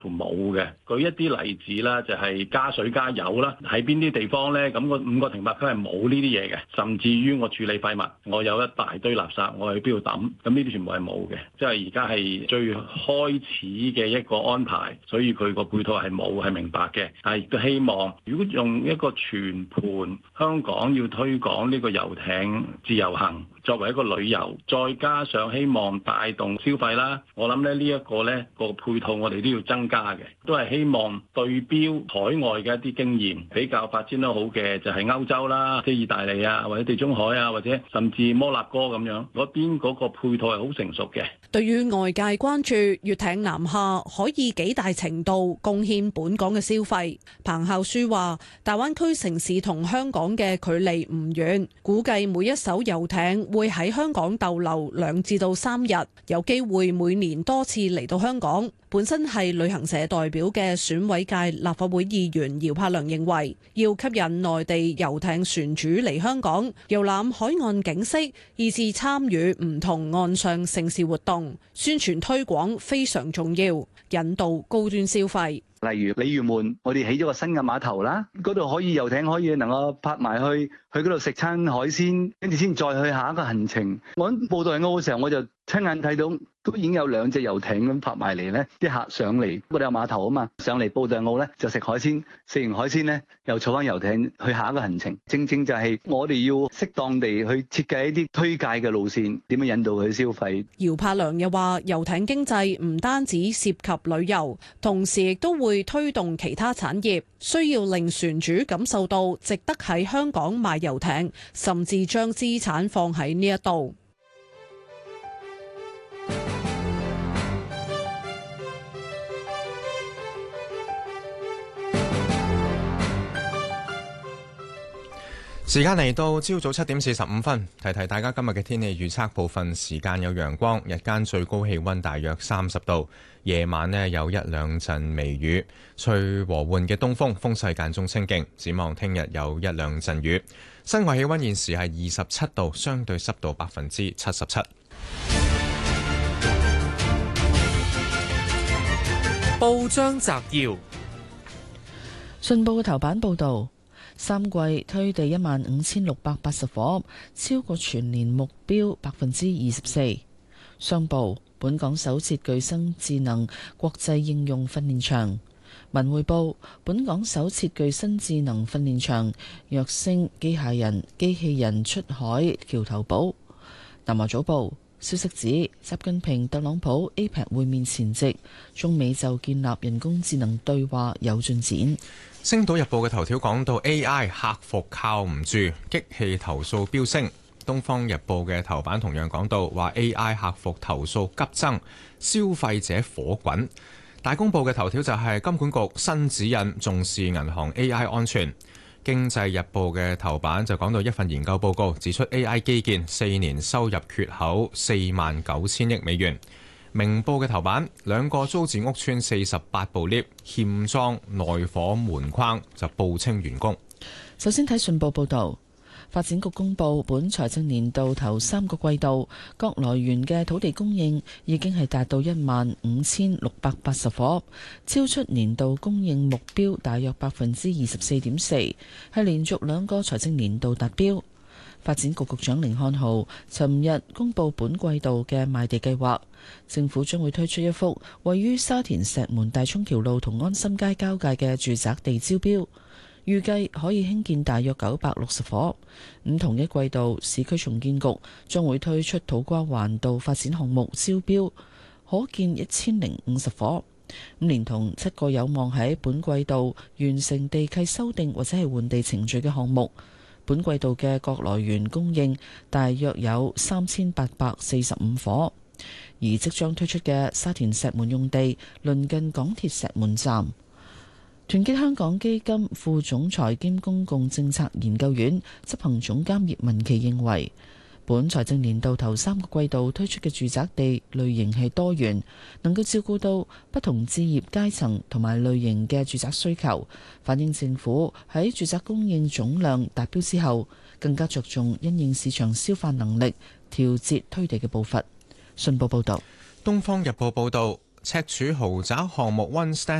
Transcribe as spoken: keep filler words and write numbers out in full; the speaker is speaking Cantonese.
冇嘅。舉一啲例子啦，就係加水加油啦，喺邊啲地方咧？咁個五個停泊區係冇呢啲嘢嘅，甚至於我處理廢物，我有一大堆垃圾，我去邊度抌？咁呢啲全部係冇嘅，即係而家係最開始嘅一個安排，所以佢個配套係冇，係明白嘅。但係亦都希望，如果用一個全盤香港要推廣呢個遊艇自由行作為一個旅遊，再加上希望帶動消費啦，我諗咧呢一個咧個配套我哋都要增加嘅，都係希望對標海外嘅一啲經驗，比較發展得好嘅就係歐洲啦，即係意大利啊，或者地中海啊，或者甚至摩納哥咁樣，嗰邊嗰個配套係好成熟嘅。 對於外界關注粵艇南下可以幾大程度貢獻本港嘅消費，彭孝書話：大灣區城市同香港嘅距離唔遠，估計每一艘遊艇會喺香港逗留兩至到三日，有機會每年多次嚟到香港。本身係旅行社代表嘅選委界立法會議員姚柏良認為，要吸引內地遊艇船主嚟香港遊覽海岸景色，以至參與唔同岸上盛事活動，宣傳推廣非常重要，引導高端消費。 例如鯉魚門，我哋起咗個新嘅碼頭啦，嗰度可以遊艇可以能夠泊埋去，去嗰度食餐海鮮，跟住先再去下一個行程。我喺布袋澳嘅時候，我就親眼睇到都已經有兩隻遊艇咁泊埋嚟咧，啲客上嚟，我哋有碼頭啊嘛，上嚟布袋澳咧就食海鮮，食完海鮮咧又坐翻遊艇去下一個行程。正正就係我哋要適當地去設計一啲推介嘅路線，點樣引導佢消費。 姚柏良又話：遊艇經濟唔單止涉及旅遊，同時亦都會推動其他產業，需要令船主感受到值得喺香港買遊艇，甚至將資產放喺呢一度。 時間嚟到朝早七點四十五分，提提大家今日嘅天氣預測。部分時間有陽光，日間最高氣溫大約三十度，夜晚呢有一兩陣微雨，吹和緩嘅東風，風勢間中清勁。展望聽日有一兩陣雨。室外氣溫現時係二十七度，相對濕度百分之七十七。 報章摘要： 信報嘅頭版報道，三季推地一萬五千六百八十伙，超過全年目標百分之二十四。商報：本港首設具身智能國際應用訓練場。文匯報：本港首設具身智能訓練場，躍升機械人、機器人出海橋頭堡。南華早報：消息指，習近平、特朗普 A P E C 會面前夕，中美就建立人工智能對話有進展。 星島日報嘅頭條講到 A I 客服靠唔住，激氣投訴飆升。東方日報嘅頭版同樣講到話 A I 客服投訴急增，消費者火滾。大公報嘅頭條就係金管局新指引重視銀行 A I 安全。經濟日報嘅頭版就講到一份研究報告指出 A I 基建四年收入缺口四萬九千億美元。明報嘅頭版，兩個租置屋邨四十八部 lift 欠裝內火門框就報稱完工。 首先睇信報報導，發展局公布本財政年度頭三個季度各來源嘅土地供應已經係達到一萬五千六百八十伙，超出年度供應目標大約百分之二十四點四，係連續兩個財政年度達標。發展局局長甯漢豪尋日公布本季度嘅賣地計劃，政府將會推出一幅位於沙田石門大涌橋路同安心街交界嘅住宅地招標，預計可以興建大約九百六十伙。咁同一季度，市區重建局將會推出土瓜灣道發展項目招標，可建一千零五十伙。咁連同七個有望喺本季度完成地契修訂或者係換地程序嘅項目，本季度嘅各來源供應大約有三千八百四十五伙，而即將推出嘅沙田石門用地鄰近港鐵石門站。團結香港基金副總裁兼公共政策研究院執行總監葉文琪認為，本財政年度頭三個季度推出嘅住宅地類型係多元，能夠照顧到不同置業階層同埋類型嘅住宅需求，反映政府喺住宅供應總量達標之後，更加着重因應市場消化能力，調節推地嘅步伐。信報報道。 東方日報報道， 赤柱豪宅項目 One Stand